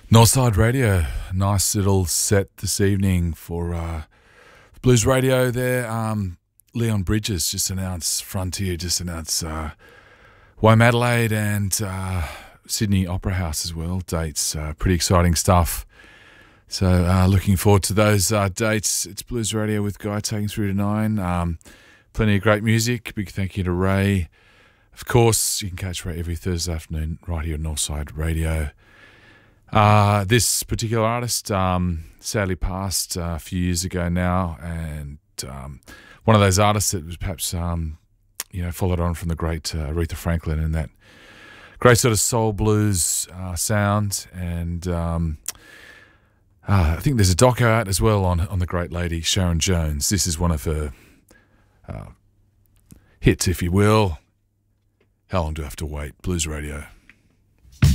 Northside Radio, nice little set this evening for Blues Radio there. Leon Bridges just announced, Frontier just announced Womadelaide and Sydney Opera House as well. Dates, pretty exciting stuff. So looking forward to those dates. It's Blues Radio with Guy taking through to 9. Plenty of great music. Big thank you to Ray. Of course, you can catch Ray every Thursday afternoon right here on Northside Radio. This particular artist sadly passed a few years ago now, and one of those artists that was perhaps followed on from the great Aretha Franklin and that great sort of soul blues sound. And I think there's a doco out as well on the great lady Sharon Jones. This is one of her hits, if you will. How long do I have to wait? Blues Radio.